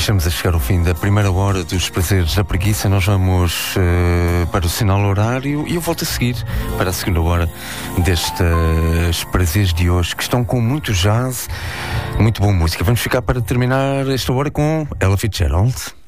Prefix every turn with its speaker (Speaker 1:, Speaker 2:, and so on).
Speaker 1: estamos a chegar ao fim da primeira hora dos Prazeres da Preguiça. Nós vamos para o sinal horário e eu volto a seguir para a segunda hora destes prazeres de hoje, que estão com muito jazz, muito boa música. Vamos ficar para terminar esta hora com Ella Fitzgerald.